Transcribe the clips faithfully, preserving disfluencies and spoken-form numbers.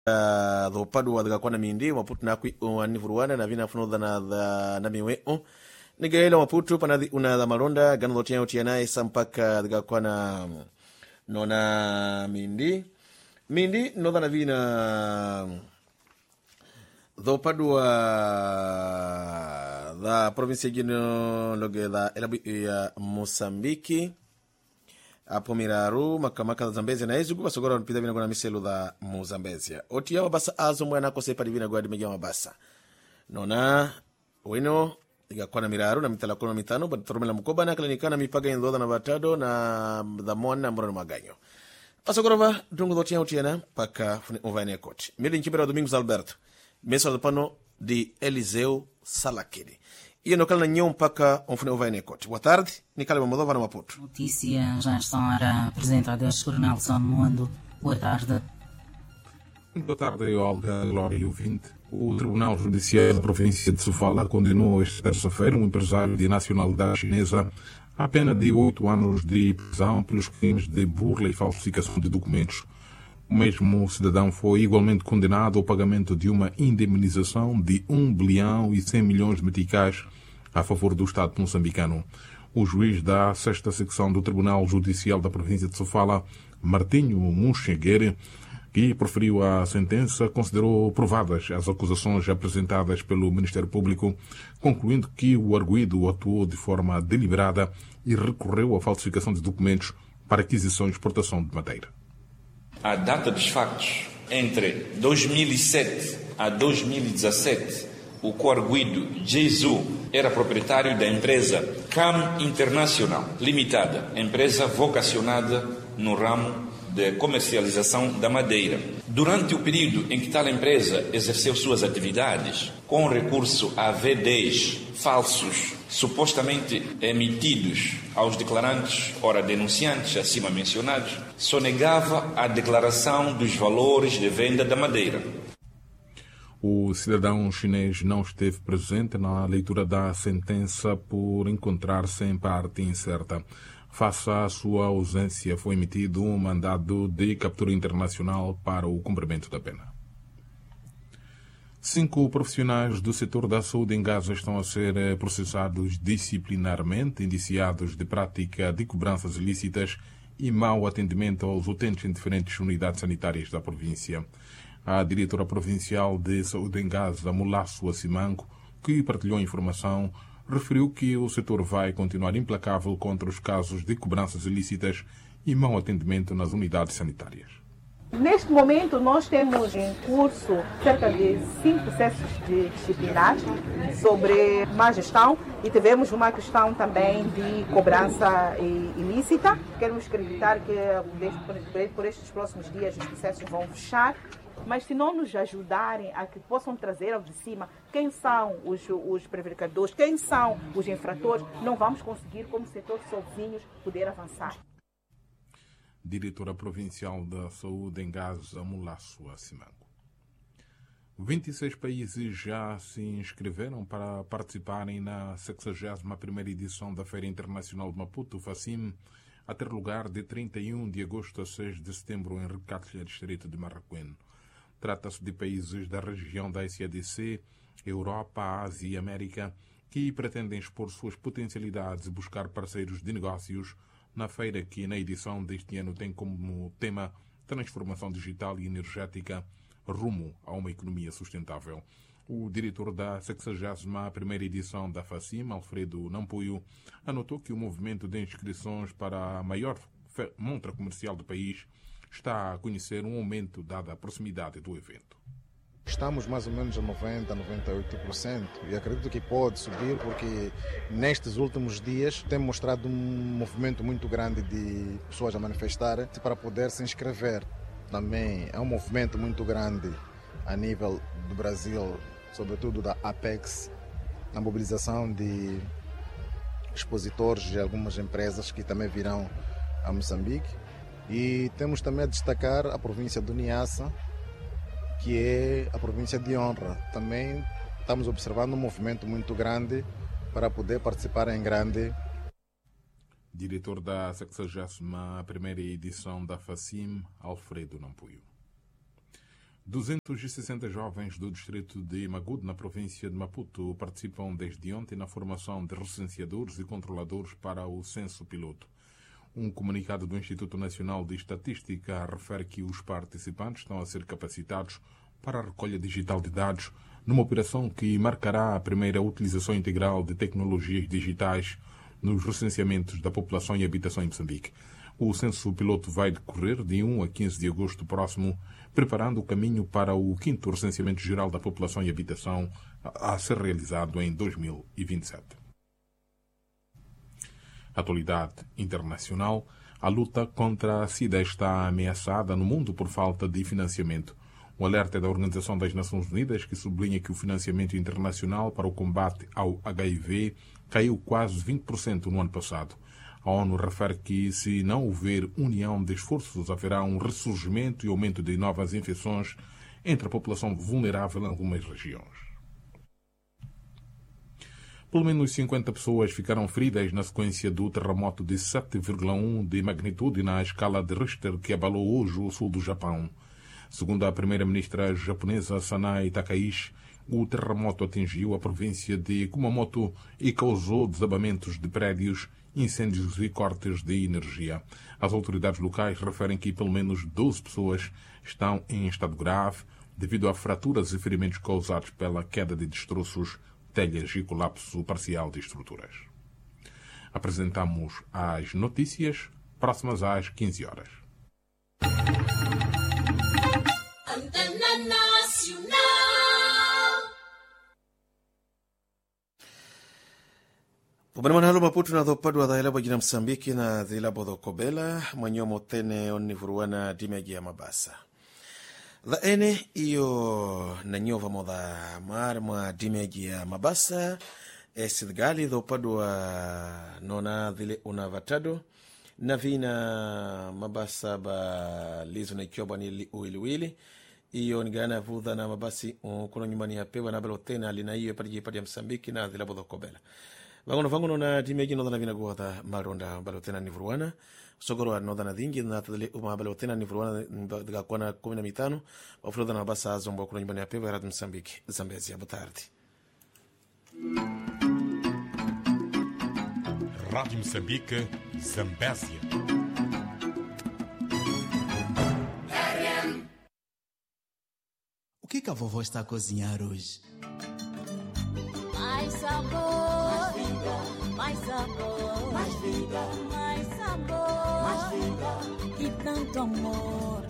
do Padua daga kwana mindi Maputo na kui wanivuruana na vina funo na da na miweo nigaela Maputo pana una da malonda gano do tiana tiana isa mpaka daga kwana nona mindi mindi no da na vina do Padua da província gino loge da elabu ya Moçambique apo miraru makamaka da Zambezia na ezugu basogora mpida vina kwa miselu da Mozambezia otia mabasa azo mwana ko sepa divina gwa dimeja mabasa nona wino iga kwa na miraru na mitala kono mitano ba tormela mukoba na klinikana mipaga indoda na batado na da mwana mboro maganyo basogora ba dungo do tia otiana paka fune ovane coach mili nchibera Domingos Alberto mesa do pano de Eliseu Salakede. E no canal nenhum mpaka onfune ovane coach. Boa tarde, Nicole Mamodova na Maputo. Notícias já estão apresentadas por Nelson Mundo. Boa tarde. Boa tarde, Olga, Glória e ouvinte. O Tribunal Judiciário da Província de Sofala condenou esta terça-feira um empresário de nacionalidade chinesa à pena de oito anos de prisão pelos crimes de burla e falsificação de documentos. O mesmo cidadão foi igualmente condenado ao pagamento de uma indemnização de um bilhão e cem milhões de meticais a favor do Estado moçambicano. O juiz da sexta secção do Tribunal Judicial da Província de Sofala, Martinho Muncheguere, que proferiu a sentença, considerou provadas as acusações apresentadas pelo Ministério Público, concluindo que o arguido atuou de forma deliberada e recorreu à falsificação de documentos para aquisição e exportação de madeira. A data dos factos, entre dois mil e sete a dois mil e dezassete, o coarguido Jesus era proprietário da empresa Cam Internacional Limitada, empresa vocacionada no ramo de comercialização da madeira. Durante o período em que tal empresa exerceu suas atividades, com recurso a V dez falsos, supostamente emitidos aos declarantes, ora denunciantes acima mencionados, sonegava a declaração dos valores de venda da madeira. O cidadão chinês não esteve presente na leitura da sentença por encontrar-se em parte incerta. Face à sua ausência, foi emitido um mandado de captura internacional para o cumprimento da pena. Cinco profissionais do setor da saúde em Gaza estão a ser processados disciplinarmente, indiciados de prática de cobranças ilícitas e mau atendimento aos utentes em diferentes unidades sanitárias da província. A diretora provincial de saúde em Gaza, Mulasso Assimango, que partilhou a informação, referiu que o setor vai continuar implacável contra os casos de cobranças ilícitas e mau atendimento nas unidades sanitárias. Neste momento, nós temos em curso cerca de cinco processos disciplinares sobre má gestão e tivemos uma questão também de cobrança ilícita. Queremos acreditar que por estes próximos dias os processos vão fechar, mas se não nos ajudarem a que possam trazer ao de cima quem são os, os prevaricadores, quem são os infratores, não vamos conseguir, como setor sozinhos, poder avançar. Diretora Provincial da Saúde em Gaza, Mulasso Assimango. vinte e seis países já se inscreveram para participarem na sexagésima primeira edição da Feira Internacional de Maputo, FACIM, a ter lugar de trinta e um de agosto a seis de setembro em Recatlia, distrito de Marraquém. Trata-se de países da região da S A D C, Europa, Ásia e América, que pretendem expor suas potencialidades e buscar parceiros de negócios na feira que, na edição deste ano, tem como tema transformação digital e energética rumo a uma economia sustentável. O diretor da sexagésima primeira edição da FACIM, Alfredo Nampuio, anotou que o movimento de inscrições para a maior montra comercial do país está a conhecer um aumento dada a proximidade do evento. Estamos mais ou menos a noventa, noventa e oito por cento e acredito que pode subir porque nestes últimos dias tem mostrado um movimento muito grande de pessoas a manifestarem para poder se inscrever. Também é um movimento muito grande a nível do Brasil, sobretudo da Apex, na mobilização de expositores de algumas empresas que também virão a Moçambique. E temos também a destacar a província do Niassa, que é a província de honra. Também estamos observando um movimento muito grande para poder participar em grande. Diretor da sexagésima primeira edição da FACIM, Alfredo Nampuio. duzentos e sessenta jovens do distrito de Magude, na província de Maputo, participam desde ontem na formação de recenseadores e controladores para o censo piloto. Um comunicado do Instituto Nacional de Estatística refere que os participantes estão a ser capacitados para a recolha digital de dados, numa operação que marcará a primeira utilização integral de tecnologias digitais nos recenseamentos da população e habitação em Moçambique. O censo piloto vai decorrer de um a quinze de agosto próximo, preparando o caminho para o quinto recenseamento geral da população e habitação a ser realizado em dois mil e vinte e sete. Atualidade internacional. A luta contra a SIDA está ameaçada no mundo por falta de financiamento. O alerta é da Organização das Nações Unidas, que sublinha que o financiamento internacional para o combate ao H I V caiu quase vinte por cento no ano passado. A ONU refere que, se não houver união de esforços, haverá um ressurgimento e aumento de novas infecções entre a população vulnerável em algumas regiões. Pelo menos cinquenta pessoas ficaram feridas na sequência do terremoto de sete vírgula um de magnitude na escala de Richter que abalou hoje o sul do Japão. Segundo a primeira-ministra japonesa Sanae Takaichi, o terremoto atingiu a província de Kumamoto e causou desabamentos de prédios, incêndios e cortes de energia. As autoridades locais referem que pelo menos doze pessoas estão em estado grave devido a fraturas e ferimentos causados pela queda de destroços, telhas e colapso parcial de estruturas. Apresentamos as notícias próximas às quinze horas. Antena Nacional. Pobanamana halo Maputo na dhopadwa dha ilabo jina Msambiki na dhilabo dhokobela mwanyomo tene onivuruana dimegi ya mabasa. Dha ene iyo na nyova modha mar mwa dimegi ya mabasa e sidgali dhopadwa nona dhile unavatado na vina mabasa ba lizo na ikioba ni uiliwili iyo nigana vudha na mabasi kuno nyumbani ya pewa na belo tena alina iyo pati jipati ya Msambiki na dhilabo dhokobela. Vangono vangono na dimegi no dana vina guata maronda balotena ni vuruana sogoro no dana dingi na tadele uma balotena ni vuruana daga kwana kumi na mitano ofro dana basa zombo kuna nyumbani ya pewa ya Msambiki Zambezia. Boa tarde. Rádio Moçambique, Zambésia. O que que a vovó está a cozinhar hoje? Mais sabor, mais vida, mais sabor, mais vida, mais sabor, mais vida e tanto amor.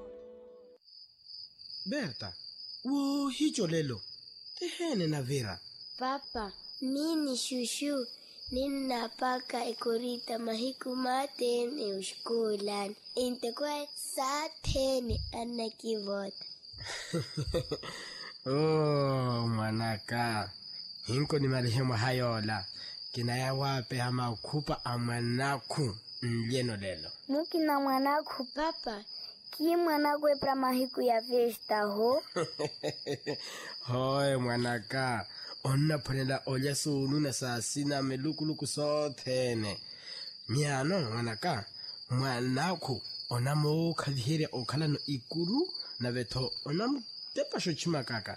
Berta, wo hicho lelo tehene na Vera. Papa, mini chuchu ninapaka ikurita mahiku matene ushkulan intekwe satene anakivota. Oh, manaka. Hinko ni marehemu hayola. Kinaya wape hama kupa amanaku nlieno lelo. Nuki na mwanaku papa. Ki mwanaku e pra mahiku ya festa ho? Hoi mwanaka. Onna panela olya sunu na sasina melukuluku sotene. Miano mwanaka. Mwanaku onamo kadhihere okala no ikuru na veto onamo tepa shochima kaka.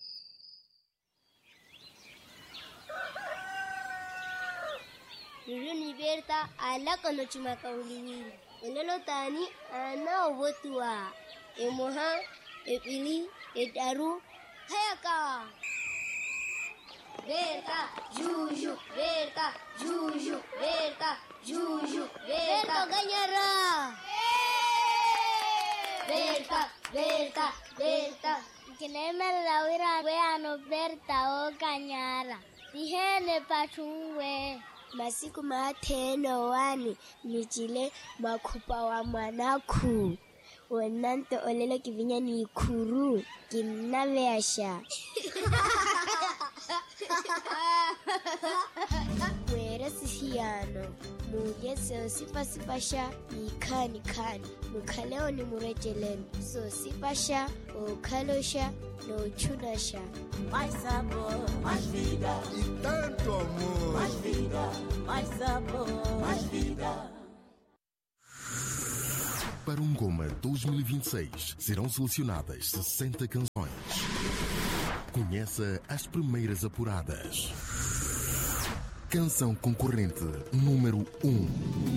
Nuruni Berta ala kono chimaka uliwili. Enelo tani ana obotua. Emoha, epili, etaru, hayaka. Berta, Juju, Berta, Juju, Berta, Juju, Berta ganhará. Berta, Berta, Berta. Kilema la wira we ano Berta o ganhara. Tihene pachungwe. Masiku mateno wani nichile makupa wa mwanaku. Wenante olele kivinya ni kuru kinaveasha. Wera sisiano mujese sipa sipasha ikani kani mukaleo ni murejeleni so sipasha ukalosha no chunasha. Mais sabor, mais vida E tanto amor. mais vida, mais sabor, mais vida. para um Goma dois mil e vinte e seis serão selecionadas sessenta canções. Conheça as primeiras apuradas. Canção concorrente número um.